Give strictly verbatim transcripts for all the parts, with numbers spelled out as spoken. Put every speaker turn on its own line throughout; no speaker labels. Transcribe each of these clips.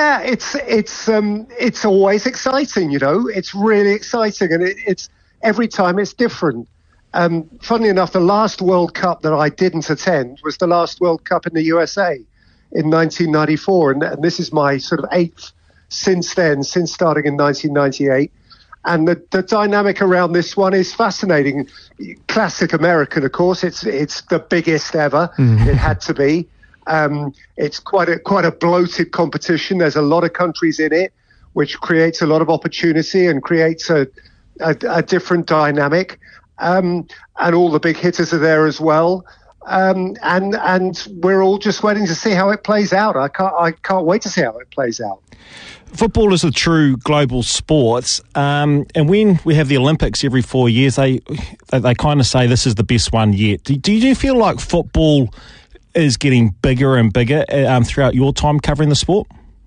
Yeah, it's it's um, it's always exciting, you know. It's really exciting, and it, it's every time it's different. Um, funnily enough, the last World Cup that I didn't attend was the last World Cup in the U S A in nineteen ninety-four, and, and this is my sort of eighth since then, since starting in nineteen ninety-eight. And the, the dynamic around this one is fascinating. Classic American, of course. It's it's the biggest ever. Mm. It had to be. Um, it's quite a quite a bloated competition. There's a lot of countries in it, which creates a lot of opportunity and creates a a, a different dynamic. Um, and all the big hitters are there as well. Um, and and we're all just waiting to see how it plays out. I can't I can't wait to see how it plays out.
Football is a true global sport, um, and when we have the Olympics every four years, they they, they kind of say this is the best one yet. Do, do you feel like football is getting bigger and bigger um, throughout your time covering the sport?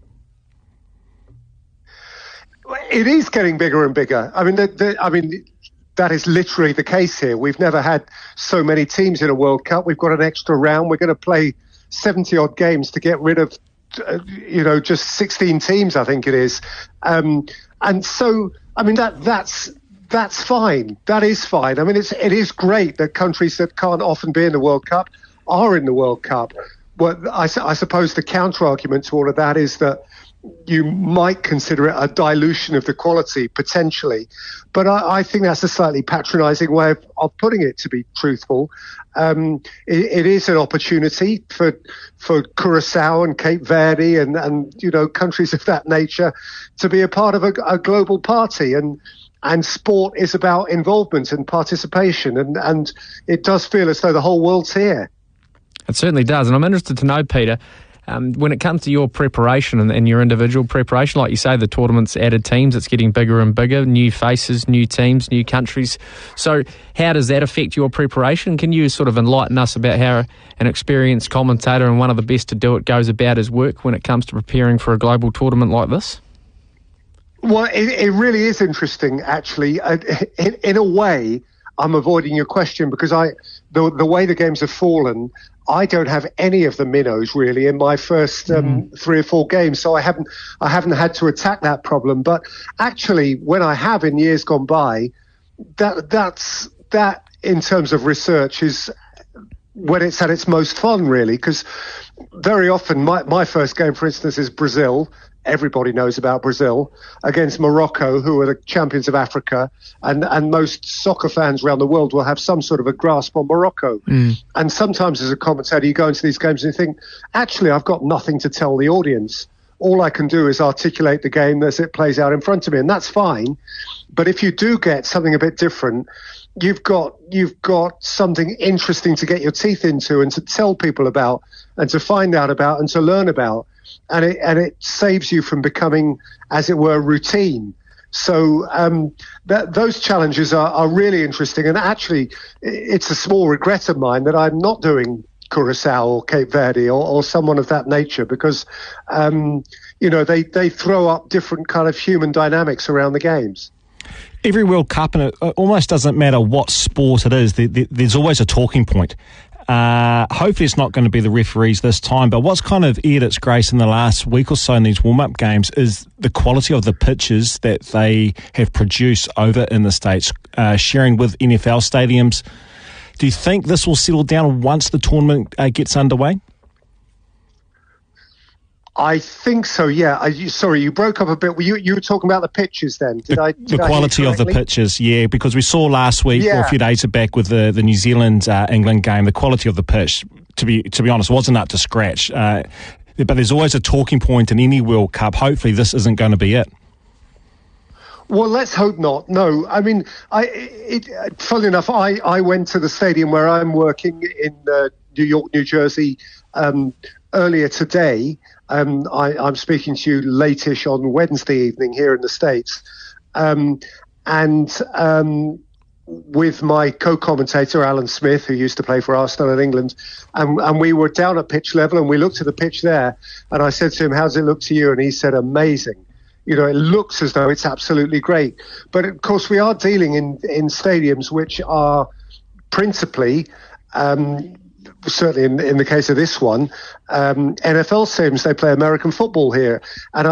It is getting bigger and bigger. I mean, the, the, I mean. That is literally the case here. We've never had so many teams in a World Cup. We've got an extra round. We're going to play seventy odd games to get rid of, uh, you know, just sixteen teams, I think it is. Um, and so, I mean, that that's that's fine. That is fine. I mean, it's it is great that countries that can't often be in the World Cup are in the World Cup. Well, I, I suppose the counter argument to all of that is that you might consider it a dilution of the quality, potentially. But I, I think that's a slightly patronising way of, of putting it, to be truthful. Um, it, it is an opportunity for for Curacao and Cape Verde and, and, you know, countries of that nature to be a part of a, a global party. And and sport is about involvement and participation. And, and it does feel as though the whole world's here.
It certainly does. And I'm interested to know, Peter, Um, when it comes to your preparation and, and your individual preparation, like you say, the tournament's added teams, it's getting bigger and bigger, new faces, new teams, new countries. So how does that affect your preparation? Can you sort of enlighten us about how an experienced commentator and one of the best to do it goes about his work when it comes to preparing for a global tournament like this?
Well, it, it really is interesting, actually. Uh, in, in a way, I'm avoiding your question because I the the way the games have fallen, I don't have any of the minnows really in my first um, mm. three or four games, so I haven't I haven't had to attack that problem. But actually, when I have in years gone by, that that's that in terms of research is when it's at its most fun, really, because very often my my first game, for instance, is Brazil. Everybody knows about Brazil, against Morocco, who are the champions of Africa, and, and most soccer fans around the world will have some sort of a grasp on Morocco. Mm. And sometimes as a commentator, you go into these games and you think, actually, I've got nothing to tell the audience. All I can do is articulate the game as it plays out in front of me, and that's fine. But if you do get something a bit different, you've got you've got something interesting to get your teeth into and to tell people about and to find out about and to learn about. And it and it saves you from becoming, as it were, routine. So um, that, those challenges are, are really interesting. And actually, it's a small regret of mine that I'm not doing Curacao or Cape Verde or, or someone of that nature because, um, you know, they, they throw up different kind of human dynamics around the games.
Every World Cup, and it almost doesn't matter what sport it is, there's always a talking point. Uh, hopefully it's not going to be the referees this time, but what's kind of aired its grace in the last week or so in these warm-up games is the quality of the pitches that they have produced over in the States, uh, sharing with N F L stadiums. Do you think this will settle down once the tournament uh, gets underway?
I think so, yeah. I, you, sorry, you broke up a bit. Were you, you were talking about the pitches then? Did
the,
I? Did
the quality
I
of the pitches, yeah, because we saw last week
yeah.
or a few days back with the, the New Zealand uh, England game, the quality of the pitch, to be to be honest, wasn't up to scratch. Uh, but there's always a talking point in any World Cup. Hopefully this isn't going to be it.
Well, let's hope not. No, I mean, I. It, funnily enough, I, I went to the stadium where I'm working in uh, New York, New Jersey, um, earlier today. Um, I, I'm speaking to you late-ish on Wednesday evening here in the States. Um, and um, with my co-commentator, Alan Smith, who used to play for Arsenal in England, and, and we were down at pitch level and we looked at the pitch there. And I said to him, how's it look to you? And he said, amazing. You know, it looks as though it's absolutely great. But, of course, we are dealing in, in stadiums which are principally um, certainly in, in the case of this one, um, N F L stadiums, they play American football here. And